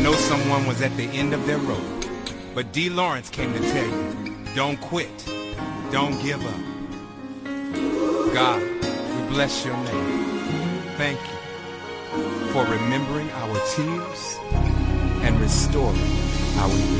know someone was at the end of their rope, but D. Lawrence came to tell you, don't quit, don't give up. God, we bless your name. Thank you for remembering our tears and restoring our years.